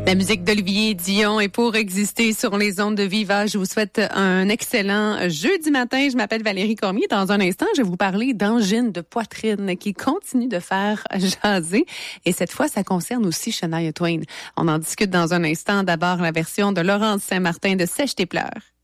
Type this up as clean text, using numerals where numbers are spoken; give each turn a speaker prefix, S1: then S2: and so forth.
S1: La musique d'Olivier Dion est pour exister sur les ondes de Viva. Je vous souhaite un excellent jeudi matin. Je m'appelle Valérie Cormier. Dans un instant, je vais vous parler d'angine de poitrine qui continue de faire jaser. Et cette fois, ça concerne aussi Shania Twain. On en discute dans un instant. D'abord, la version de Laurence Saint-Martin de Sèche tes pleurs.